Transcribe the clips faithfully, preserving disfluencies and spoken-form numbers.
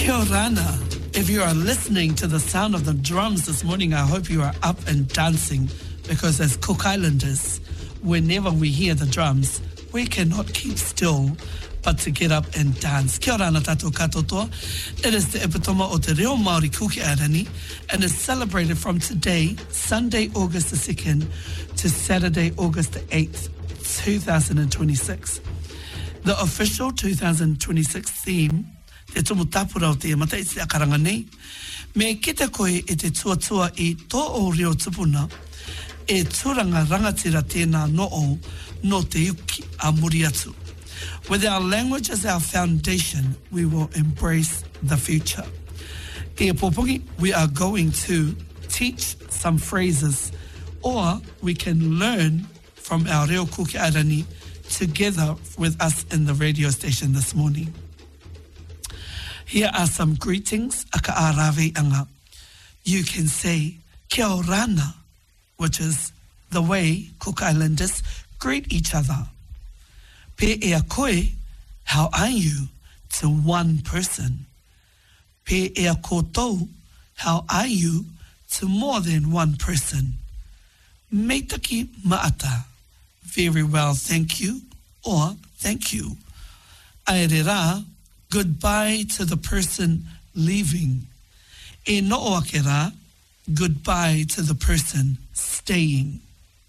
Kia orana. If you are listening to the sound of the drums this morning, I hope you are up and dancing, because as Cook Islanders, whenever we hear the drums, we cannot keep still but to get up and dance. Kia ora ana tātou katotoa. It is the epitoma o te reo Māori Kuki Arani, and is celebrated from today, Sunday, August the second, to Saturday, August the eighth, two thousand twenty-six. The official two thousand twenty-six theme, te tumu tapura o te amata i te akaranga nei, me kite koe e te tuatua i tō o reo tupuna, e tūranga rangatira tēnā no o no te uki a muri atu. With our language as our foundation, we will embrace the future. E popongi, we are going to teach some phrases, or we can learn from our Reo Kuki Arani together with us in the radio station this morning. Here are some greetings, aka arawe anga. You can say kia orana, which is the way Cook Islanders greet each other. Pe ea koe, how are you, to one person. Pe ea koutou, how are you, to more than one person. Meitaki maata, very well, thank you, or thank you. Aerera, goodbye to the person leaving. E no'o ake rā, goodbye to the person staying.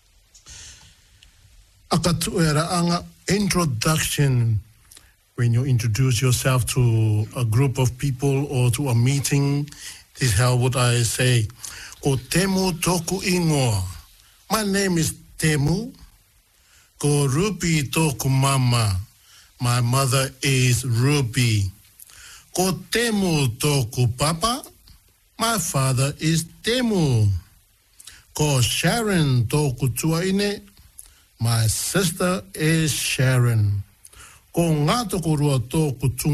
Akatuera anga introduction. When you introduce yourself to a group of people or to a meeting, this is how would I say. Ko Temu toku ingoa. My name is Temu. Ko Ruby toku mama. My mother is Ruby. Ko Temu toku papa. My father is Temu. Ko Sharon toku tuaine. My sister is Sharon. Ko ngā toko rua tōku tunga.